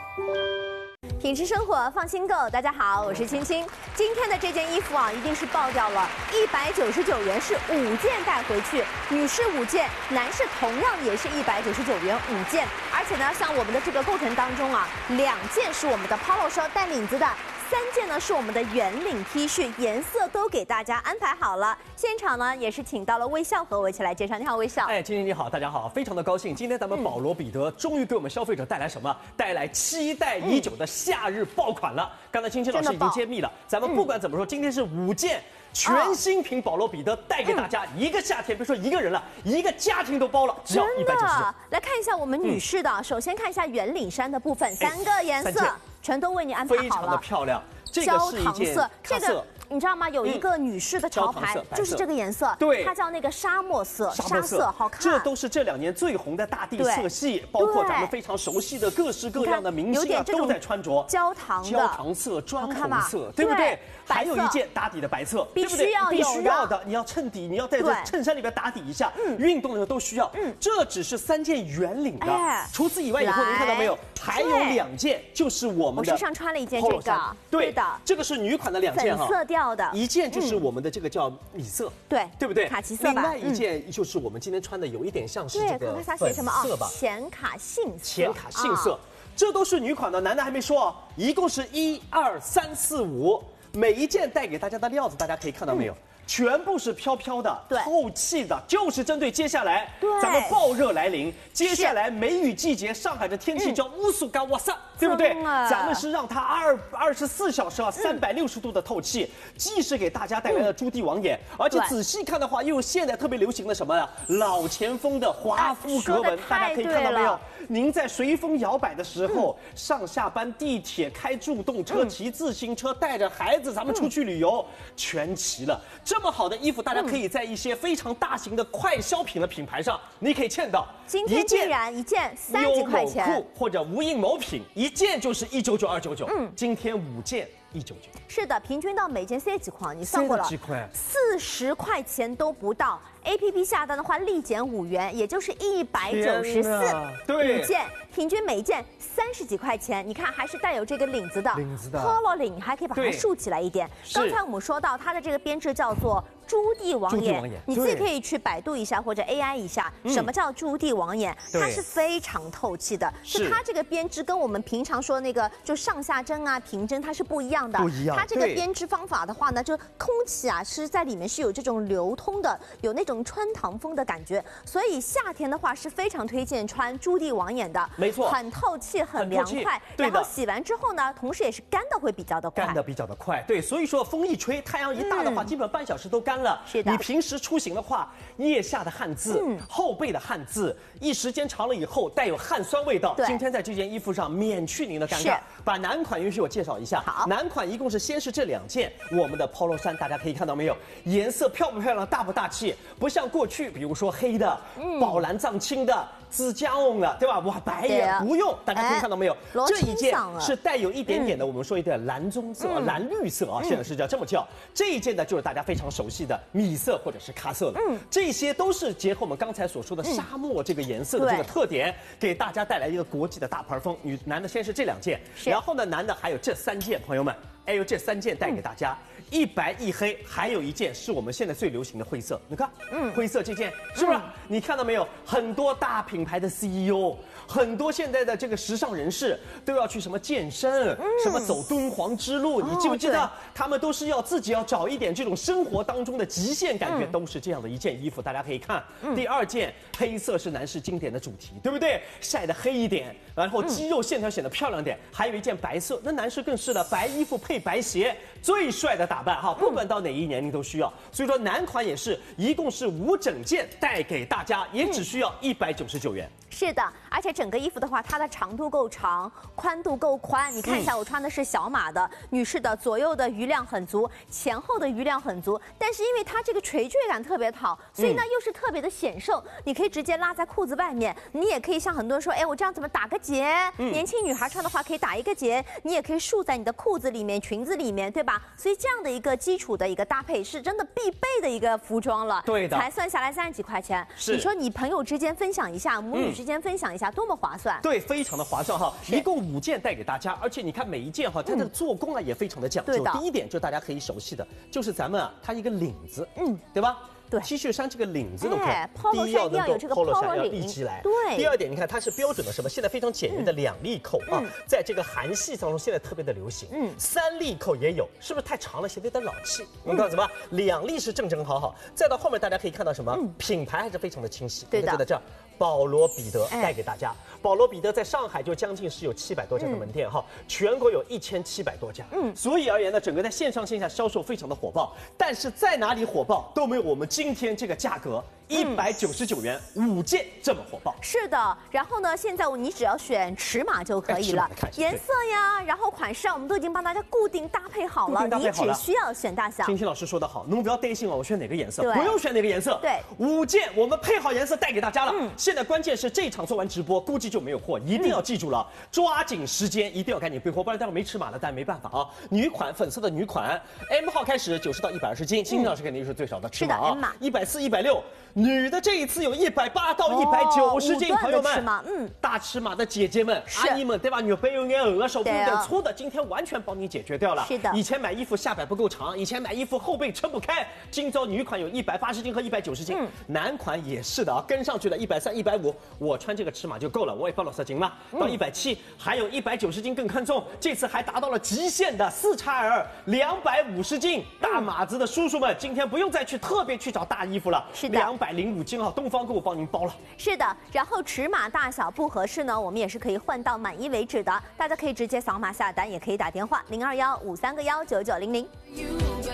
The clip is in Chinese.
品质生活，放心购。大家好，我是青青。今天的这件衣服啊，一定是爆掉了，199元是5件带回去，女士5件，男士同样也是199元5件。而且呢，像我们的这个构成当中啊，2件是我们的 polo 衫带领子的。3件呢是我们的圆领 T 恤，颜色都给大家安排好了。现场呢也是请到了微笑和我一起来介绍。你好，微笑。 青青你好，大家好，非常的高兴，今天咱们保罗彼得终于给我们消费者带来什么？带来期待已久的夏日爆款了。刚才青青老师已经揭秘了，咱们不管怎么说，今天是5件。全新品保罗彼得带给大家一个夏天，别说一个人了，一个家庭都包了，只要199。 来看一下我们女士的，首先看一下圆领衫的部分，3个颜色全都为你安排好了， 非常的漂亮。这个是一件咖色。 你知道吗？有一个女士的潮牌，就是这个颜色， 对， 它叫那个沙漠色，沙色好看。 这都是这2年最红的大地色系，包括咱们非常熟悉的各式各样的明星啊，都在穿着。 焦糖色、砖红色，对不对？还有一件打底的白色， 必须要的。你要衬底，你要在这衬衫里边打底一下，运动的时候都需要。这只是3件圆领的，除此以外，以后您看到没有？还有2件，就是我们的。 我身上穿了一件这个， 对的，这个是女款的2件哈， 粉色调的， 一件就是我们的这个叫米色，对不对？ 卡其色吧。 另外一件就是我们今天穿的，有一点像是这个粉色吧， 浅卡杏色，这都是女款的，男的还没说，一共是1、2、3、4、5，每一件带给大家的料子，大家可以看到没有？全部是飘飘的、透气的，就是针对接下来咱们暴热来临，接下来梅雨季节，上海的天气叫乌苏嘎瓦萨，对不对？咱们是让它24小时360度的透气，既是给大家带来了朱棣王眼，而且仔细看的话，又有现在特别流行的什么呀？老前锋的华夫格纹，大家可以看到没有？您在随风摇摆的时候，上下班地铁、开助动车、骑自行车，带着孩子咱们出去旅游，全齐了。这么好的衣服，大家可以在一些非常大型的快消品的品牌上，你可以见到。 今天竟然一件30几块钱， 优某库或者无印某品，一件就是199、299。今天5件199。是的，平均到每件塞几块，你算过了，40块钱都不到。APP 下单的话，立减5元，也就是194。 对， 5件，平均每一件30几块钱。你看，还是带有这个领子的 polo 领，你还可以把它竖起来一点。刚才我们说到它的这个编制叫做朱棣王眼，你自己可以去百度一下或者 AI 一下，什么叫朱棣王眼？它是非常透气的，是它这个编织跟我们平常说那个就上下针啊、平针它是不一样的。它这个编织方法的话呢，就空气啊是在里面是有这种流通的，有那种穿堂风的感觉，所以夏天的话是非常推荐穿朱棣王眼的， 没错， 很透气、很凉快。然后洗完之后呢，同时也是干的会比较的快。对，所以说风一吹，太阳一大的话，基本半小时都干了。 是的。 你平时出行的话，腋下的汗渍、后背的汗渍，一时间长了以后带有汗酸味道。今天在这件衣服上免去您的尴尬。把男款允许我介绍一下。 好， 男款一共是先是这2件，我们的 polo 衫，大家可以看到没有？颜色漂不漂亮？大不大气？不像过去，比如说黑的、宝蓝藏青的、紫加翁的，对吧？哇，白也不用，大家可以看到没有？这一件是带有一点点的，我们说一点蓝棕色、蓝绿色啊，现在是这么叫。这一件呢，就是大家非常熟悉的米色或者是咖色的，这些都是结合我们刚才所说的沙漠这个颜色的这个特点，给大家带来一个国际的大牌风。男的先是这2件，然后呢，男的还有这3件，朋友们。这3件带给大家，一白一黑，还有一件是我们现在最流行的灰色。你看，灰色这件是不是？你看到没有？很多大品牌的 CEO， 很多现在的这个时尚人士都要去什么健身，什么走敦煌之路。你记不记得？他们都是要自己要找一点这种生活当中的极限感觉，都是这样的一件衣服。大家可以看，第2件黑色是男士经典的主题，对不对？晒得黑一点，然后肌肉线条显得漂亮点。还有一件白色，那男士更是的，白衣服配白鞋，最帅的打扮哈，不管到哪一年龄都需要。所以说男款也是，一共是5整件带给大家，也只需要199元。 是的，而且整个衣服的话，它的长度够长，宽度够宽。你看一下，我穿的是小码的，女士的左右的余量很足，前后的余量很足。但是因为它这个垂坠感特别好，所以呢又是特别的显瘦。你可以直接拉在裤子外面，你也可以像很多人说，哎，我这样怎么打个结？年轻女孩穿的话可以打一个结，你也可以束在你的裤子里面、裙子里面，对吧？所以这样的一个基础的一个搭配是真的必备的一个服装了。 对的， 才算下来30几块钱。你说你朋友之间分享一下，母女之之间分享一下，多么划算。 对，非常的划算哈，一共5件带给大家，而且你看每一件哈，它的做工啊也非常的讲究。第一点就大家可以熟悉的，就是咱们啊，它一个领子，对吧？对 ，T 恤衫这个领子都看，第一要能够 polo 衫要立起来。对。第二点，你看它是标准的什么？现在非常简约的2粒扣啊，在这个韩系当中现在特别的流行。3粒扣也有，是不是太长了，显得有点老气？你看什么？2粒是正正好好。再到后面，大家可以看到什么？品牌还是非常的清晰。对的。就在这儿，保罗彼得带给大家。保罗彼得在上海就将近是有700多家的门店哈，全国有1700多家。所以而言呢，整个在线上线下销售非常的火爆。但是在哪里火爆都没有我们今天这个价格199元5件这么火爆。 是的，然后呢，现在你只要选尺码就可以了，颜色呀，然后款式啊，我们都已经帮大家固定搭配好了，你只需要选大小。 青青老师说得好，你们不要担心哦，我选哪个颜色，不用选哪个颜色。对，5件我们配好颜色带给大家了。现在关键是这场做完直播，估计就没有货，一定要记住了，抓紧时间，一定要赶紧备货，不然待会没尺码了，但没办法啊。女款，粉色的女款 ，M 号开始90到120斤，青青老师肯定是最少的尺码啊，140、160。女的这一次有180到190斤，朋友们，大尺码的姐姐们、阿姨们，对吧？女背有点鹅，手臂有点粗的，今天完全帮你解决掉了。是的，以前买衣服下摆不够长，以前买衣服后背撑不开，今朝女款有180斤和190斤，男款也是的啊，跟上去了130、150，我穿这个尺码就够了，我也报了10斤嘛，到170，还有190斤更看重，这次还达到了极限的4XL 250斤，大码子的叔叔们，今天不用再去特别去找大衣服了，是的，205斤啊，东方购物帮您包了。 是的，然后尺码大小不合适呢，我们也是可以换到满意为止的，大家可以直接扫码下单，也可以打电话0215319900。